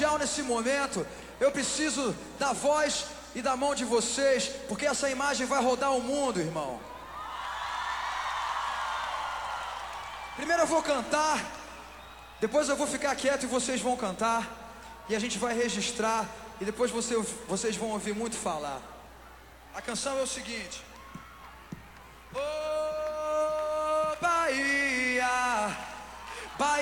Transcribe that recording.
especial nesse momento. Eu preciso da voz e da mão de vocês, porque essa imagem vai rodar o mundo, irmão. Primeiro eu vou cantar, depois eu vou ficar quieto e vocês vão cantar, e a gente vai registrar, e depois vocês vão ouvir muito falar. A canção é o seguinte: oh,